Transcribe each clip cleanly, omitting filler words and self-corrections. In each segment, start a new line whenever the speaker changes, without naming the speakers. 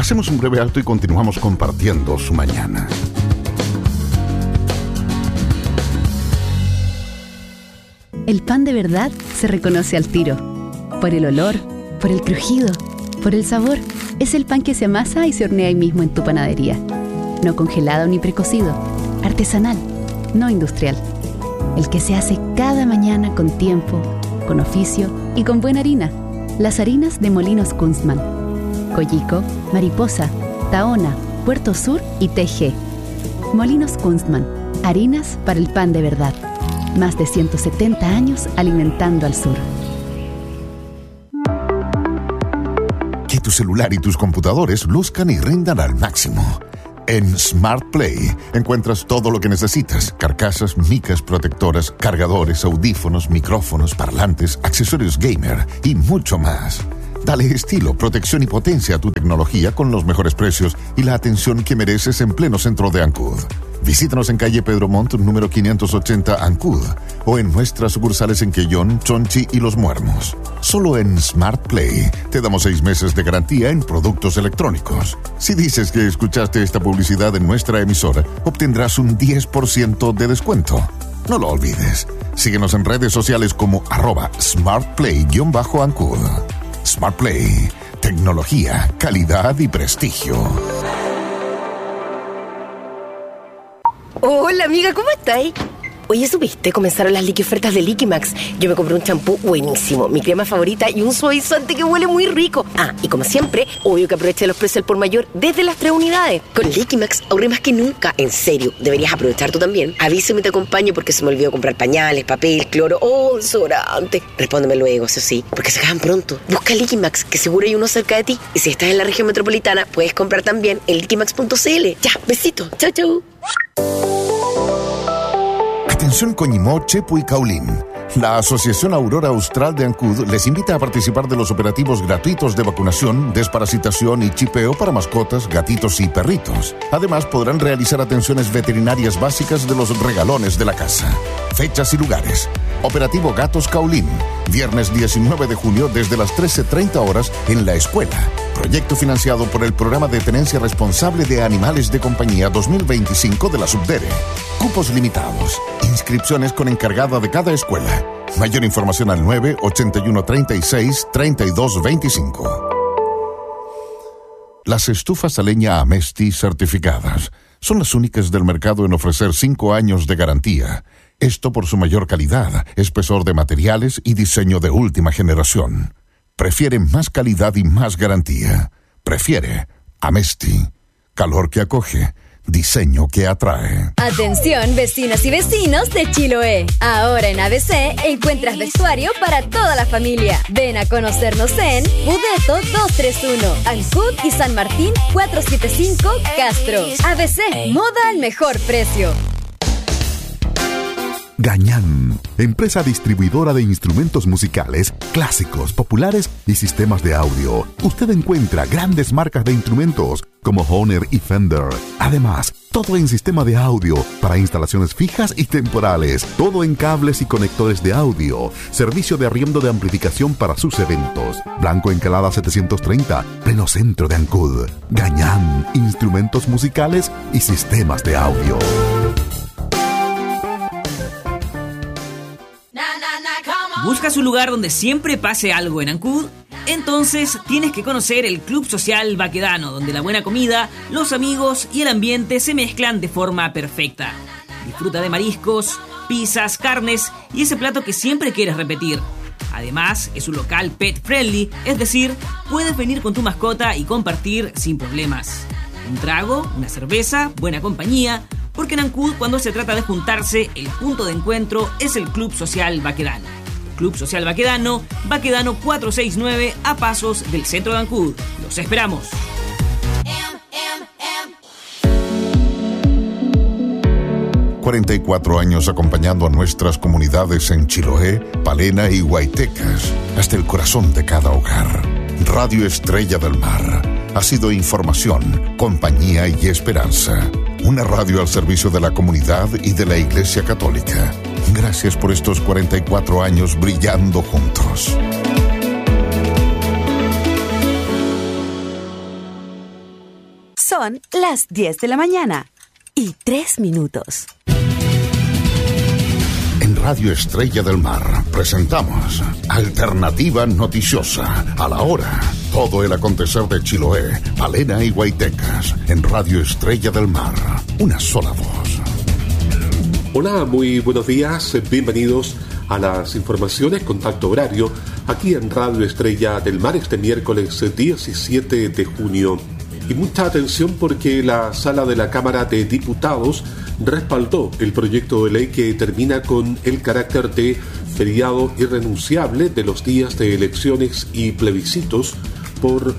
Hacemos un breve alto y continuamos compartiendo su mañana.
El pan de verdad se reconoce al tiro. Por el olor, por el crujido, por el sabor. Es el pan que se amasa y se hornea ahí mismo en tu panadería. No congelado ni precocido. Artesanal, no industrial. El que se hace cada mañana con tiempo, con oficio y con buena harina. Las harinas de Molinos Kunstmann. Coyico, Mariposa, Tahona, Puerto Sur y TG. Molinos Kunstmann. Harinas para el pan de verdad. Más de 170 años alimentando al sur.
Que tu celular y tus computadores luzcan y rindan al máximo. En Smart Play encuentras todo lo que necesitas: carcasas, micas protectoras, cargadores, audífonos, micrófonos, parlantes, accesorios gamer y mucho más. Dale estilo, protección y potencia a tu tecnología con los mejores precios y la atención que mereces en pleno centro de Ancud. Visítanos en calle Pedro Montt, número 580, Ancud, o en nuestras sucursales en Quellón, Chonchi y Los Muermos. Solo en Smart Play te damos 6 meses de garantía en productos electrónicos. Si dices que escuchaste esta publicidad en nuestra emisora, obtendrás un 10% de descuento. No lo olvides. Síguenos en redes sociales como @smartplay_Ancud. Smart Play. Tecnología, calidad y prestigio.
Hola amiga, ¿cómo estáis? Oye, ¿supiste? Comenzaron las liqui ofertas de Liquimax. Yo me compré un champú buenísimo, mi crema favorita y un suavizante que huele muy rico. Ah, y como siempre, obvio que aproveché los precios al por mayor desde las 3 unidades. Con Liquimax ahorré más que nunca. En serio, deberías aprovechar tú también. Avísame y te acompaño porque se me olvidó comprar pañales, papel, cloro o desodorante. Respóndeme luego, eso sí, porque se acaban pronto. Busca Liquimax, que seguro hay uno cerca de ti. Y si estás en la región metropolitana, puedes comprar también en liquimax.cl. Ya, besito. Chau, chau.
Atención Coñimó, Chepo y Caulín. La Asociación Aurora Austral de Ancud les invita a participar de los operativos gratuitos de vacunación, desparasitación y chipeo para mascotas, gatitos y perritos. Además, podrán realizar atenciones veterinarias básicas de los regalones de la casa. Fechas y lugares: Operativo Gatos Caulín, viernes 19 de junio desde las 13:30 horas en la escuela. Proyecto financiado por el Programa de Tenencia Responsable de Animales de Compañía 2025 de la Subdere. Cupos limitados. Inscripciones con encargada de cada escuela. Mayor información al 98136-3225. Las estufas a leña Amesti certificadas son las únicas del mercado en ofrecer 5 años de garantía. Esto por su mayor calidad, espesor de materiales y diseño de última generación. Prefiere más calidad y más garantía. Prefiere Amesti. Calor que acoge. Diseño que atrae.
Atención, vecinas y vecinos de Chiloé. Ahora en ABC encuentras vestuario para toda la familia. Ven a conocernos en Budeto 231, Ancud y San Martín 475, Castro. ABC, moda al mejor precio.
Gañán, empresa distribuidora de instrumentos musicales, clásicos, populares y sistemas de audio. Usted encuentra grandes marcas de instrumentos como Hohner y Fender. Además, todo en sistema de audio para instalaciones fijas y temporales. Todo en cables y conectores de audio. Servicio de arriendo de amplificación para sus eventos. Blanco Encalada 730, pleno centro de Ancud. Gañán, instrumentos musicales y sistemas de audio.
¿Buscas un lugar donde siempre pase algo en Ancud? Entonces tienes que conocer el Club Social Baquedano, donde la buena comida, los amigos y el ambiente se mezclan de forma perfecta. Disfruta de mariscos, pizzas, carnes y ese plato que siempre quieres repetir. Además, es un local pet friendly, es decir, puedes venir con tu mascota y compartir sin problemas. Un trago, una cerveza, buena compañía, porque en Ancud, cuando se trata de juntarse, el punto de encuentro es el Club Social Baquedano. Club Social Baquedano, Baquedano 469, a pasos del centro de Ancud. ¡Los esperamos!
44 años acompañando a nuestras comunidades en Chiloé, Palena y Huaytecas, hasta el corazón de cada hogar. Radio Estrella del Mar ha sido información, compañía y esperanza. Una radio al servicio de la comunidad y de la Iglesia Católica. Gracias por estos 44 años brillando juntos.
Son las 10 de la mañana y 3 minutos.
En Radio Estrella del Mar presentamos Alternativa Noticiosa a la hora. Todo el acontecer de Chiloé, Palena y Guaitecas. En Radio Estrella del Mar, una sola voz.
Hola, muy buenos días. Bienvenidos a las informaciones Contacto Horario aquí en Radio Estrella del Mar este miércoles 17 de junio. Y mucha atención porque la Sala de la Cámara de Diputados respaldó el proyecto de ley que termina con el carácter de feriado irrenunciable de los días de elecciones y plebiscitos por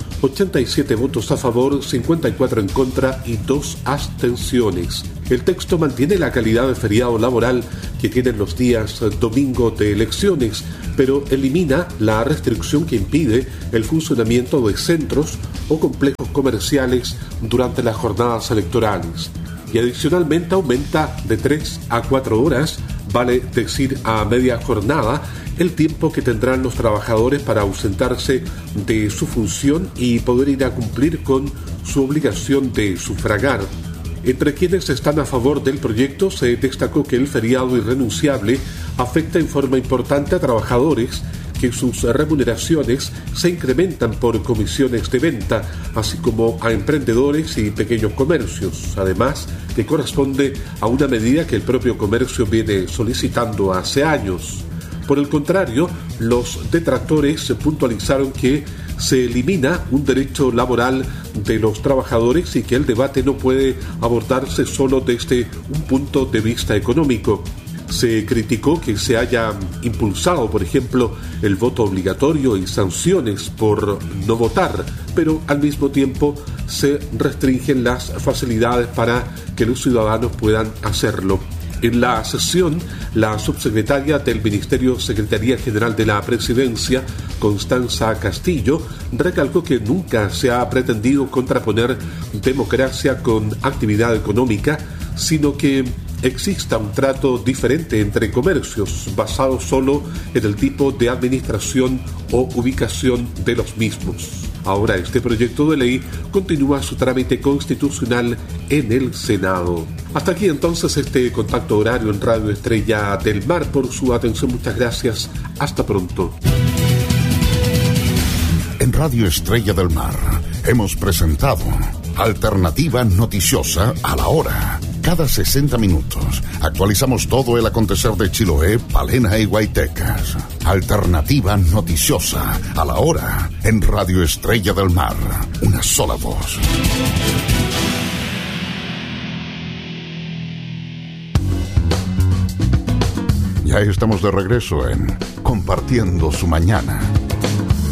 87 votos a favor, 54 en contra y 2 abstenciones. El texto mantiene la calidad de feriado laboral que tienen los días domingo de elecciones, pero elimina la restricción que impide el funcionamiento de centros o complejos comerciales durante las jornadas electorales. Y adicionalmente aumenta de 3 a 4 horas, vale decir a media jornada, el tiempo que tendrán los trabajadores para ausentarse de su función y poder ir a cumplir con su obligación de sufragar. Entre quienes están a favor del proyecto se destacó que el feriado irrenunciable afecta en forma importante a trabajadores, que sus remuneraciones se incrementan por comisiones de venta, así como a emprendedores y pequeños comercios, además que corresponde a una medida que el propio comercio viene solicitando hace años. Por el contrario, los detractores puntualizaron que se elimina un derecho laboral de los trabajadores y que el debate no puede abordarse solo desde un punto de vista económico. Se criticó que se haya impulsado, por ejemplo, el voto obligatorio y sanciones por no votar, pero al mismo tiempo se restringen las facilidades para que los ciudadanos puedan hacerlo. En la sesión, la subsecretaria del Ministerio Secretaría General de la Presidencia, Constanza Castillo, recalcó que nunca se ha pretendido contraponer democracia con actividad económica, sino que exista un trato diferente entre comercios basado solo en el tipo de administración o ubicación de los mismos. Ahora este proyecto de ley continúa su trámite constitucional en el Senado. Hasta aquí entonces este contacto horario en Radio Estrella del Mar. Por su atención, muchas gracias. Hasta pronto.
En Radio Estrella del Mar hemos presentado Alternativa Noticiosa a la hora. Cada 60 minutos actualizamos todo el acontecer de Chiloé, Palena y Guaitecas. Alternativa Noticiosa a la hora en Radio Estrella del Mar. Una sola voz. Ya estamos de regreso en Compartiendo su Mañana.